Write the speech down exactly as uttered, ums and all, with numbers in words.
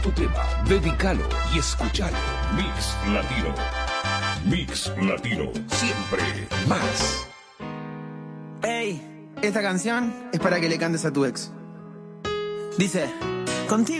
Tu tema, dedícalo y escúchalo. Mix Latino. Mix Latino. Siempre más. Ey, esta canción es para que le cantes a tu ex. Dice, contigo.